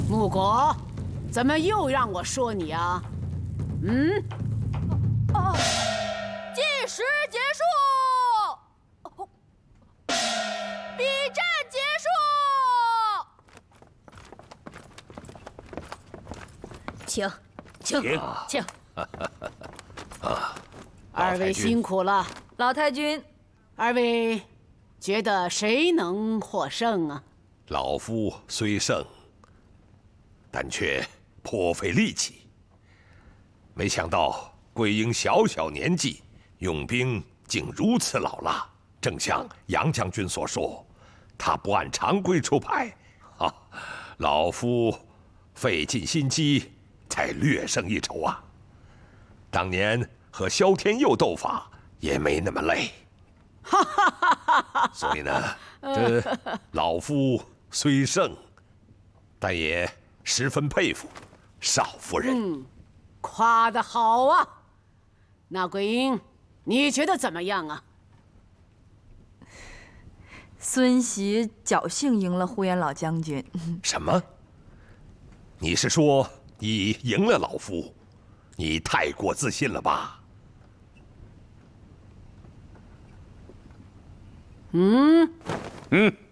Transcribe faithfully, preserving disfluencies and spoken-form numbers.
穆果，怎么又让我说你啊？嗯？ 啊！计时结束，比战结束，请，请，请。 啊，二位辛苦了， 老太君。 二位觉得谁能获胜啊？ 老夫虽胜，但却颇费力气。没想到桂英小小年纪，用兵竟如此老辣。正像杨将军所说，他不按常规出牌，啊，老夫费尽心机才略胜一筹啊。当年和萧天佑斗法也没那么累。哈哈哈哈哈！所以呢，这老夫虽胜，但也十分佩服少夫人。 嗯，夸得好啊！那桂英，你觉得怎么样啊？ 孙喜侥幸赢了呼延老将军。 什么？你是说你赢了老夫？你太过自信了吧？ 嗯嗯。